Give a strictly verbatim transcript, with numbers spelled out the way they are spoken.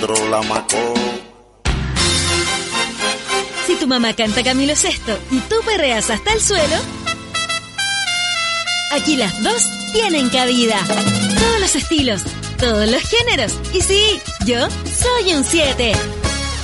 Alejandro Lamacó. Si tu mamá canta Camilo Sesto y tú perreas hasta el suelo, aquí las dos tienen cabida. Todos los estilos, todos los géneros. Y sí, yo soy un siete.